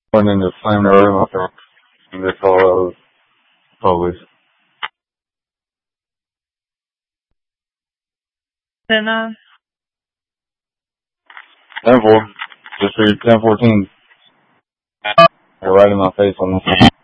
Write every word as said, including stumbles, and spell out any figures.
Went in and slammed the room up there. And they called out the police. Then, uh, ten four. Just read ten fourteen. They're right in my face on this one.